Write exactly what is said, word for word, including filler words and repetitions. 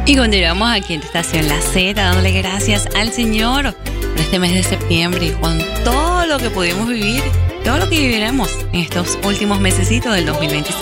Y continuamos aquí en Estación La Z, dándole gracias al Señor por este mes de septiembre y con todo lo que pudimos vivir, todo lo que viviremos en estos últimos mesecitos del dos mil veintiséis.